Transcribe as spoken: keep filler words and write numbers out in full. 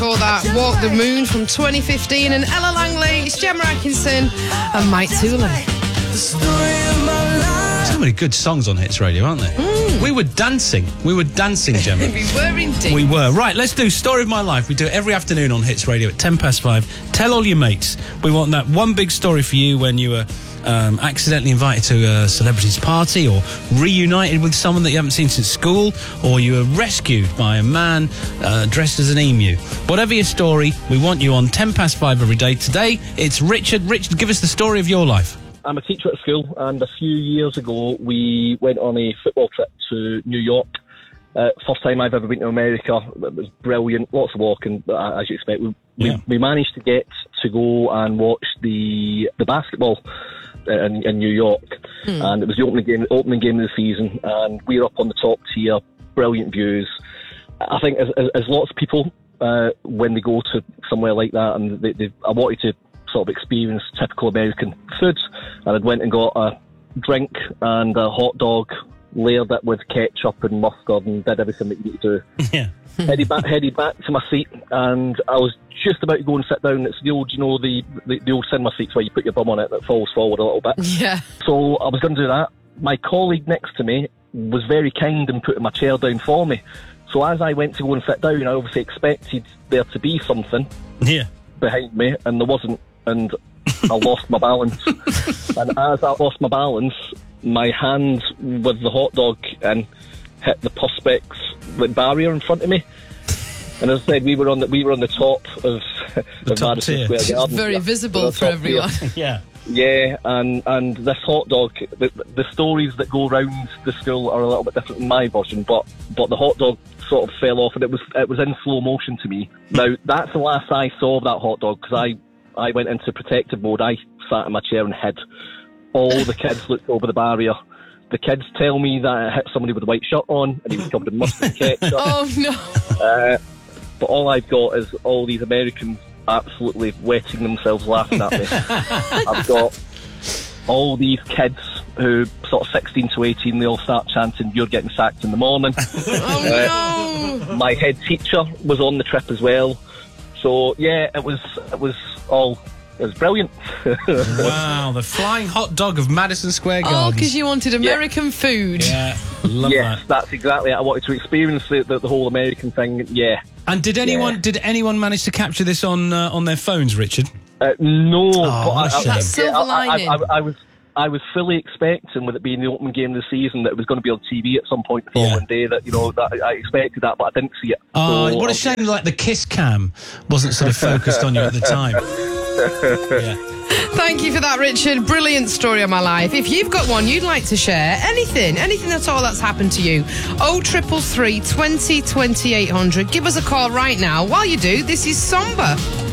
before that, Walk the Moon from twenty fifteen, and Ella Langley, it's Gemma Atkinson and Mike Tooley. So many good songs on Hits Radio, aren't there? Mm. We were dancing. We were dancing, Gemma. We were indeed. We were. Right, let's do Story of My Life. We do it every afternoon on Hits Radio at ten past five. Tell all your mates. We want that one big story for you when you were um, accidentally invited to a celebrity's party, or reunited with someone that you haven't seen since school, or you were rescued by a man uh, dressed as an emu. Whatever your story, we want you on ten past five every day. Today, it's Richard. Richard, give us the story of your life. I'm a teacher at school, and a few years ago we went on a football trip to New York. Uh, first time I've ever been to America. It was brilliant, lots of walking, but as you expect, we, Yeah. we, we managed to get to go and watch the the basketball in, in New York, hmm. and it was the opening game, opening game of the season, and we were up on the top tier, brilliant views. I think as, as, as lots of people, uh, when they go to somewhere like that, and they, they, I wanted to sort of experience typical American foods, and I went and got a drink and a hot dog, layered it with ketchup and mustard, and did everything that you need to do. Yeah. headed back, headed back to my seat, and I was just about to go and sit down. It's the old, you know, the the, the old cinema seats where you put your bum on it that falls forward a little bit. Yeah. So I was going to do that. My colleague next to me was very kind and putting my chair down for me. So as I went to go and sit down, I obviously expected there to be something Yeah. behind me, and there wasn't, and I lost my balance. And as I lost my balance, my hand with the hot dog and hit the Perspex like, barrier in front of me. And as I said, we were on the we were on the top of, the of top Madison tier. Square Garden. It's very Yeah, visible we for were on top tier. everyone. Yeah. Yeah, and, and this hot dog, the, the stories that go round the school are a little bit different than my version, but but the hot dog sort of fell off, and it was it was in slow motion to me. Now, that's the last I saw of that hot dog, because I, I went into protective mode. I sat in my chair and hid. All the kids looked over the barrier. The kids tell me that I hit somebody with a white shirt on, and he was covered in mustard and ketchup. Oh, no. Uh, but all I've got is all these Americans absolutely wetting themselves laughing at me. I've got all these kids who, sort of sixteen to eighteen, they all start chanting, "You're getting sacked in the morning." Oh, uh, no. My head teacher was on the trip as well. So, yeah, it was it was all... It was brilliant. Wow, the flying hot dog of Madison Square Garden. Oh, because you wanted American food. Yeah, love yes, that. that's exactly it. I wanted to experience the, the, the whole American thing. Yeah. And did anyone Yeah. did anyone manage to capture this on uh, on their phones, Richard? Uh, no, Oh, but what a I, I, shame. That's silver I, I, lining. I, I was I was fully expecting, with it being the opening game of the season, that it was going to be on T V at some point the following Yeah. day. That you know, that I expected that, but I didn't see it. Oh, So, what a shame! Like the kiss cam wasn't sort of focused on you at the time. Yeah. Thank you for that, Richard. Brilliant story of my life. If you've got one you'd like to share, anything, anything at all that's happened to you, oh triple three, twenty, twenty-eight hundred. Give us a call right now. While you do, this is Somber.